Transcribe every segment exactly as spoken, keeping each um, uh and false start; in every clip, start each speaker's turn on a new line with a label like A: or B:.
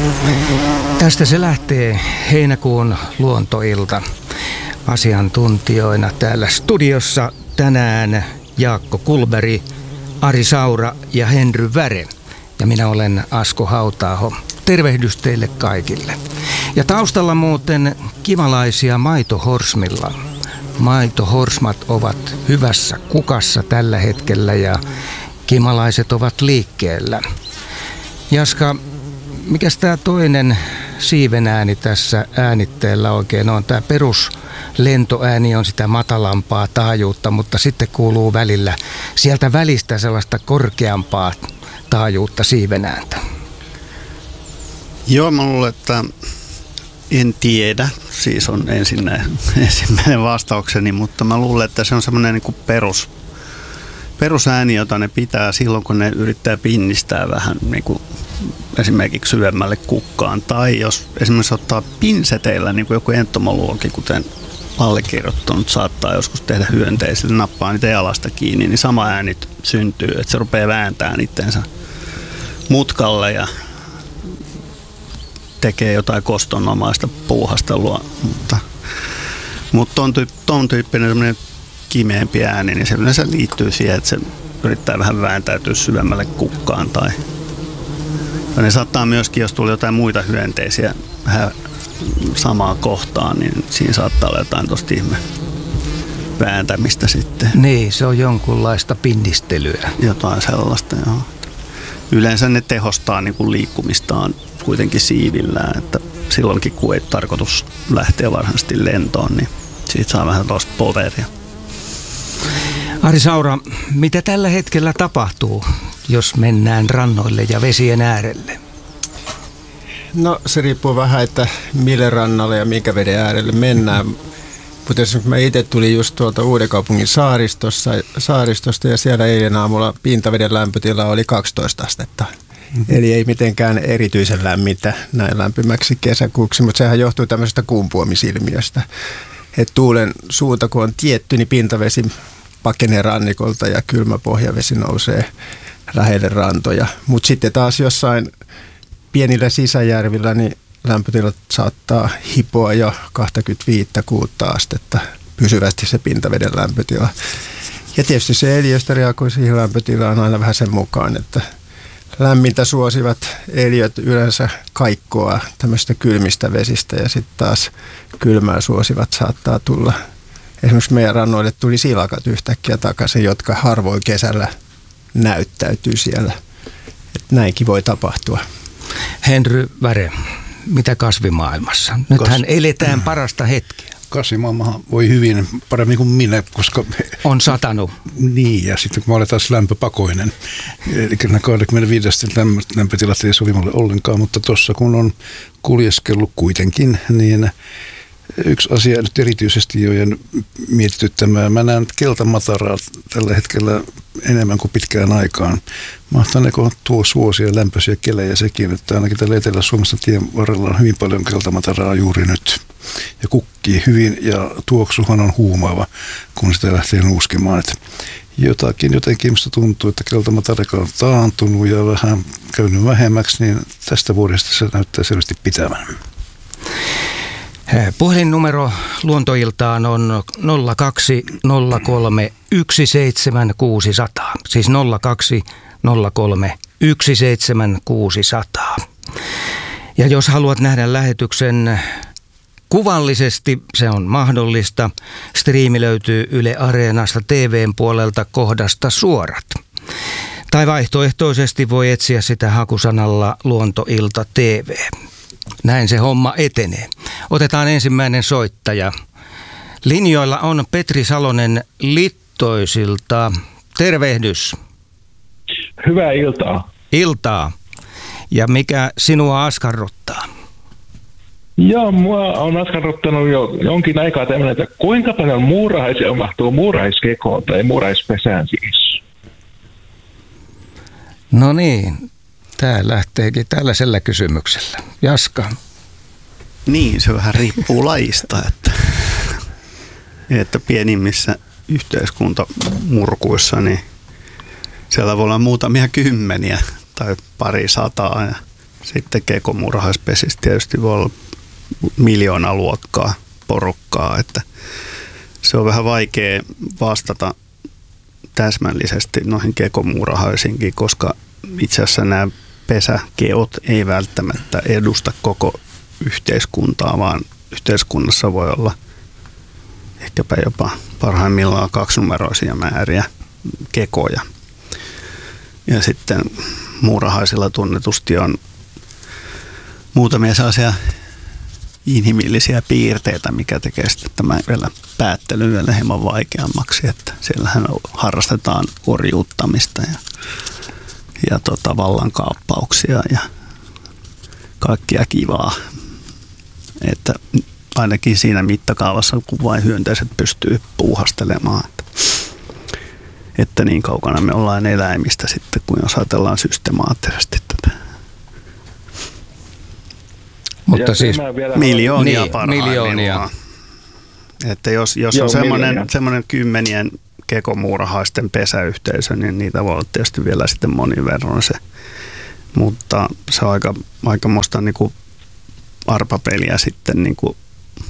A: Tästä se lähtee heinäkuun luontoilta. Asiantuntijoina täällä studiossa tänään Jaakko Kullberg, Ari Saura ja Henry Väre. Ja minä olen Asko Hauta-aho. Tervehdys teille kaikille. Ja taustalla muuten kivalaisia maitohorsmilla. Maitohorsmat ovat hyvässä kukassa tällä hetkellä ja kimalaiset ovat liikkeellä. Jaska, mikäs tämä toinen siivenääni tässä äänitteellä oikein on? Tämä peruslentoääni on sitä matalampaa taajuutta, mutta sitten kuuluu välillä sieltä välistä sellaista korkeampaa taajuutta siivenääntä.
B: Joo, mä luulen, että en tiedä, siis on ensinnäinen, ensimmäinen vastaukseni, mutta mä luulen, että se on semmoinen niin kuin perus, perusääni, jota ne pitää silloin, kun ne yrittää pinnistää vähän niin kuin esimerkiksi syvemmälle kukkaan. Tai jos esimerkiksi ottaa pinseteillä, niin kuin joku entomologi, kuten allekirjoittanut, saattaa joskus tehdä hyönteisille, nappaa niitä jalasta kiinni, niin sama ääni syntyy, että se rupeaa vääntämään itsensä mutkalle ja tekee jotain kostonomaista puuhastelua, mutta, mutta ton, tyyp, ton tyyppinen semmoinen kimeämpi ääni, niin se yleensä liittyy siihen, että se yrittää vähän vääntäytyä syvemmälle kukkaan tai, tai ne saattaa myöskin, jos tulee jotain muita hyönteisiä vähän samaan kohtaan, niin siinä saattaa olla jotain tosta ihme vääntämistä sitten.
A: Niin, se on jonkunlaista pinnistelyä.
B: Jotain sellaista, joo. Yleensä ne tehostaa niin kuin liikkumistaan kuitenkin siivillään, että silloinkin kun ei tarkoitus lähteä varsinaisesti lentoon, niin siitä saa vähän tuosta poveria.
A: Ari Saura, mitä tällä hetkellä tapahtuu, jos mennään rannoille ja vesien äärelle?
C: No se riippuu vähän, että mille rannalle ja minkä veden äärelle mennään. Mutta esimerkiksi mä itse tulin just tuolta Uudenkaupungin saaristossa, saaristosta ja siellä eilen aamulla pintaveden lämpötila oli kaksitoista astetta. Mm-hmm. Eli ei mitenkään erityisen lämmintä näin lämpimäksi kesäkuuksi, mutta sehän johtuu tämmöisestä kumpuamisilmiöstä. Että tuulen suunta kun on tietty, niin pintavesi pakenee rannikolta ja kylmä pohjavesi nousee lähelle rantoja. Mutta sitten taas jossain pienillä sisäjärvillä niin lämpötilat saattaa hipoa jo kaksikymmentäviisi kuusi astetta pysyvästi se pintaveden lämpötila. Ja tietysti se eliöstä reagoi siihen lämpötilaan aina vähän sen mukaan, että lämmintä suosivat eliöt yleensä kaikkoa tämmöistä kylmistä vesistä ja sitten taas kylmää suosivat saattaa tulla. Esimerkiksi meidän rannoille tuli silakat yhtäkkiä takaisin, jotka harvoin kesällä näyttäytyy siellä. Et näinkin voi tapahtua.
A: Henry Väre, mitä kasvimaailmassa? Nythän Kas... eletään parasta hetkeä.
D: Kasvimaailmahan voi hyvin, paremmin kuin minä, koska...
A: On satanut.
D: Niin, ja sitten kun mä olen taas lämpöpakoinen. Eli kaksikymmentäviisi lämpötilat ei sovi mulle ollenkaan, mutta tuossa kun on kuljeskellut kuitenkin, niin yksi asia nyt erityisesti jo mietityttämään. Mä näen keltamataraa tällä hetkellä enemmän kuin pitkään aikaan. Mahtaneeko tuo suosia lämpöisiä kelejä sekin, että ainakin tällä Etelä-Suomessa tien varrella on hyvin paljon keltamataraa juuri nyt. Ja kukkii hyvin ja tuoksuhan on huumaava, kun sitä lähtee nuuskimaan. Että jotakin jotenkin minusta tuntuu, että keltamataraka on taantunut ja vähän käynyt vähemmäksi, niin tästä vuodesta se näyttää selvästi pitävän.
A: Puhelinnumero Luontoiltaan on nolla kaksi nolla kolme yksi seitsemän kuusi nolla nolla, siis nolla kaksi nolla kolme yksi seitsemän kuusi nolla nolla. Ja jos haluat nähdä lähetyksen kuvallisesti, se on mahdollista. Striimi löytyy Yle Areenasta T V:n puolelta kohdasta suorat. Tai vaihtoehtoisesti voi etsiä sitä hakusanalla Luontoilta T V. Näin se homma etenee. Otetaan ensimmäinen soittaja. Linjoilla on Petri Salonen Littoisilta. Tervehdys.
E: Hyvää iltaa.
A: Iltaa. Ja mikä sinua askarruttaa?
E: Joo, mua on askarruttanut jo jonkin aikaa tämmöinen, että kuinka paljon muurahaisia mahtuu muurahaiskekoon tai muurahaispesään siis?
A: No niin, tämä lähteekin tällaisella kysymyksellä. Jaska.
B: Niin, se vähän riippuu lajista, että, että pienimmissä yhteiskuntamurkuissa, niin siellä voi olla muutamia kymmeniä tai pari sataa. Ja sitten kekomuurahaispesissä tietysti voi olla miljoona luokkaa porukkaa, että se on vähän vaikea vastata täsmällisesti noihin kekomuurahaisiinkin, koska itse asiassa nämä pesäkeot ei välttämättä edusta koko yhteiskuntaa, vaan yhteiskunnassa voi olla ehkäpä jopa parhaimmillaan kaksinumeroisia määriä kekoja. Ja sitten muurahaisilla tunnetusti on muutamia sellaisia inhimillisiä piirteitä, mikä tekee sitten tämän vielä päättelyn vielä hieman vaikeammaksi, että siellähän harrastetaan orjuuttamista ja, ja tota vallankaappauksia ja kaikkia kivaa, että ainakin siinä mittakaavassa, kun vain hyönteiset pystyy puuhastelemaan, että, että niin kaukana me ollaan eläimistä sitten, kun jos ajatellaan systemaattisesti tätä.
A: Mutta siis
B: miljoonia
A: niin,
B: parhaimmillaan. Että jos, jos
E: Joo,
B: on semmoinen,
E: miljoonia.
B: semmoinen kymmenien kekomuurahaisten pesäyhteisö, niin niitä voi olla tietysti vielä sitten monin verran se. Mutta se on aika, aikamoista niin kuin arpapeliä sitten niin kuin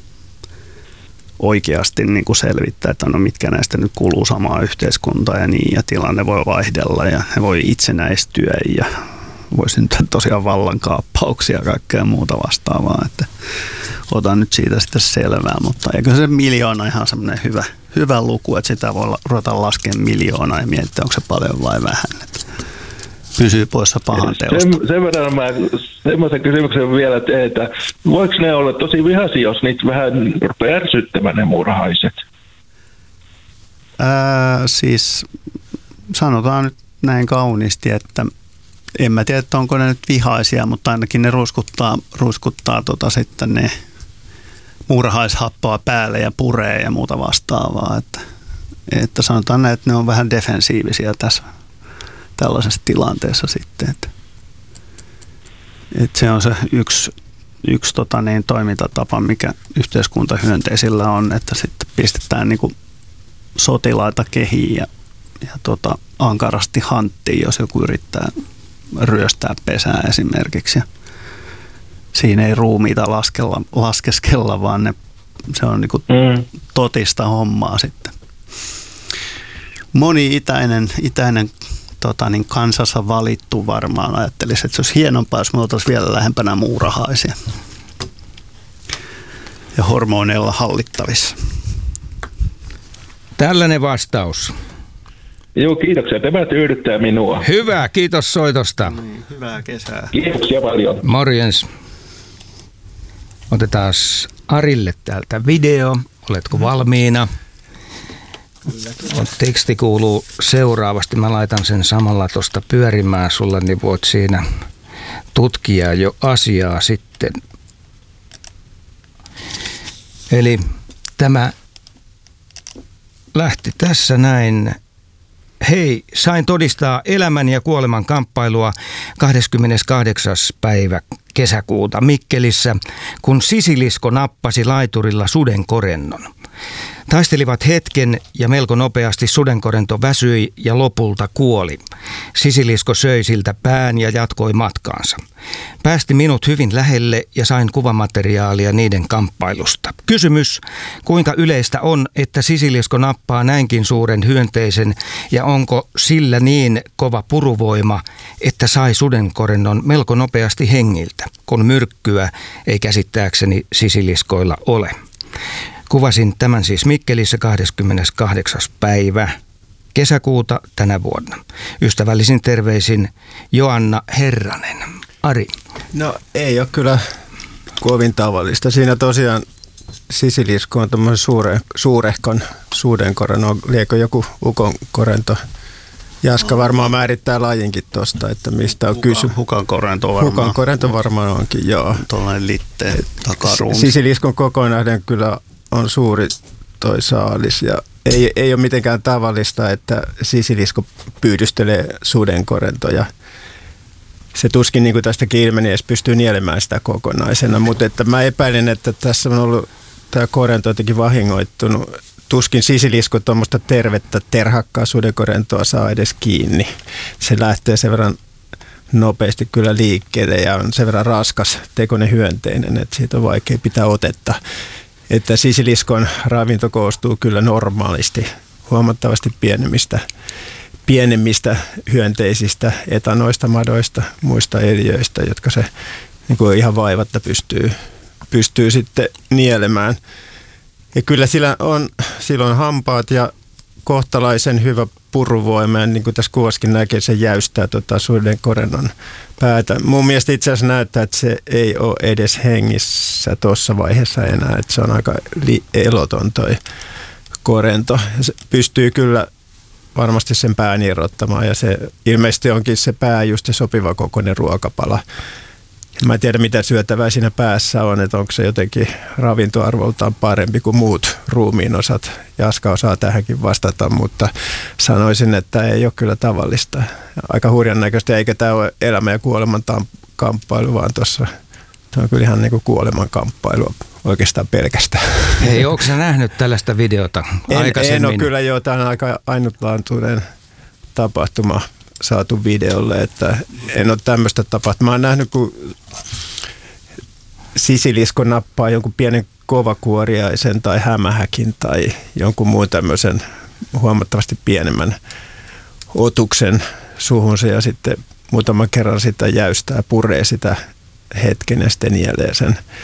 B: oikeasti niin kuin selvittää, että no mitkä näistä nyt kuuluu samaan yhteiskuntaan ja niin, ja tilanne voi vaihdella ja he voi itsenäistyä ja voi syntyä tosiaan vallankaappauksia ja kaikkea muuta vastaavaa, että otan nyt siitä sitten selvää, mutta eikö se miljoona ihan semmoinen hyvä, hyvä luku, että sitä voi ruveta laskemaan miljoonaa ja miettiä, onko se paljon vai vähän, että pysyy poissa pahan teosta.
E: Sen, sen verran mä semmoisen kysymyksen vielä teen, että voiko ne olla tosi vihaisia, jos niitä vähän rupeaa ärsyttämään ne muurahaiset?
B: Ää, siis sanotaan nyt näin kauniisti, että en mä tiedä, että onko ne nyt vihaisia, mutta ainakin ne ruiskuttaa, ruiskuttaa tota sitten ne muurahaishappoa päälle ja puree ja muuta vastaavaa. Että, että sanotaan näin, että ne on vähän defensiivisiä tässä tällaisessa tilanteessa sitten. Että, että se on se yksi, yksi tota niin, toimintatapa, mikä yhteiskuntahyönteisillä on, että sitten pistetään niin kuin sotilaita kehiin ja, ja tota, ankarasti hanttiin, jos joku yrittää ryöstää pesää esimerkiksi. Ja siinä ei ruumiita laskella, laskeskella, vaan ne, se on niin kuin mm. totista hommaa sitten. Moni itäinen, itäinen tota, niin kansassa valittu varmaan ajattelisi, että se olisi hienompaa, jos me oltaisiin vielä lähempänä muurahaisia ja hormoneilla hallittavissa.
A: tällainen vastaus.
E: Joo, kiitoksia. Tämä tyydyttää minua.
A: Hyvä, kiitos soitosta.
B: Niin, hyvää kesää.
E: Kiitoksia paljon.
A: Morjens. Otetaan Arille täältä video. Oletko valmiina? Teksti kuuluu seuraavasti. Mä laitan sen samalla tuosta pyörimään sulle, niin voit siinä tutkia jo asiaa sitten. Eli tämä lähti tässä näin. Hei, sain todistaa elämän ja kuoleman kamppailua kahdeskymmeneskahdeksas päivä kesäkuuta Mikkelissä, kun sisilisko nappasi laiturilla sudenkorennon. Taistelivat hetken ja melko nopeasti sudenkorento väsyi ja lopulta kuoli. Sisilisko söi siltä pään ja jatkoi matkaansa. Päästi minut hyvin lähelle ja sain kuvamateriaalia niiden kamppailusta. Kysymys, kuinka yleistä on, että sisilisko nappaa näinkin suuren hyönteisen ja onko sillä niin kova puruvoima, että sai sudenkorennon melko nopeasti hengiltä, kun myrkkyä ei käsittääkseni sisiliskoilla ole. Kuvasin tämän siis Mikkelissä kahdeskymmeneskahdeksas päivä kesäkuuta tänä vuonna. Ystävällisin terveisin Joanna Herranen. Ari.
C: No ei ole kyllä kovin tavallista. Siinä tosiaan sisilisko on tämmöisen suure, suurehkon sudenkorennon, liekö joku ukonkorento. Jaska varmaan määrittää lajinkin tuosta, että mistä on kysy.
B: Hukankorento varmaan.
C: Hukankorento varmaan onkin, joo.
B: Tuollainen litteen takaruumi.
C: Sisiliskon kokoon nähden kyllä on suuri toi saalis ja ei, ei ole mitenkään tavallista, että sisilisko pyydystelee sudenkorentoja. Se tuskin niin kuin tästäkin ilmeni edes pystyy nielemään sitä kokonaisena, mutta että mä epäilen, että tässä on ollut tämä korento jotenkin vahingoittunut. Tuskin sisilisko tuommoista tervettä terhakkaa sudenkorentoa saa edes kiinni. Se lähtee sen verran nopeasti kyllä liikkeelle ja on sen verran raskas tekoinen hyönteinen, että siitä on vaikea pitää otetta. Että sisiliskon ravinto koostuu kyllä normaalisti huomattavasti pienemmistä, pienemmistä hyönteisistä, etanoista, madoista, muista eliöistä, jotka se niin kuin ihan vaivatta pystyy, pystyy sitten nielemään. Ja kyllä sillä on silloin hampaat ja kohtalaisen hyvä puruvoima, ja niin kuin tässä kuvaskin näkee, se jäystää tuota sudenkorennon päätä. Mun mielestä itse asiassa näyttää, että se ei ole edes hengissä tuossa vaiheessa enää, että se on aika li- eloton toi korento. Ja se pystyy kyllä varmasti sen pään irrottamaan, ja se ilmeisesti onkin se pää just se sopiva kokoinen ruokapala. Mä en tiedä, mitä syötävää siinä päässä on, että onko se jotenkin ravintoarvoltaan parempi kuin muut ruumiin osat. Jaska osaa tähänkin vastata, mutta sanoisin, että ei ole kyllä tavallista. Aika hurjan näköistä, eikä tämä ole elämän ja kuoleman kamppailu, vaan tuossa tämä on kyllä ihan niin kuin kuoleman kamppailu oikeastaan pelkästään.
A: Hei, onko sä nähnyt tällaista videota aikaisemmin?
C: En, en ole kyllä jotain aika ainutlaatuinen tapahtuma saatu videolle, että en ole tämmöistä tapahtumaa. Mä oon nähnyt, kun sisilisko nappaa jonkun pienen kovakuoriaisen tai hämähäkin tai jonkun muun tämmöisen huomattavasti pienemmän otuksen suhunsa ja sitten muutaman kerran sitä jäystää, puree sitä hetken ja sitten nielee sen